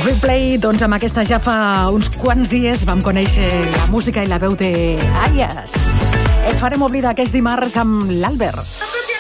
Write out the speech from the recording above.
Replay, doncs amb aquesta ja fa uns quants dies vam conèixer la música i la veu de Ayas. Et farem oblidar aquest dimarts amb l'Albert.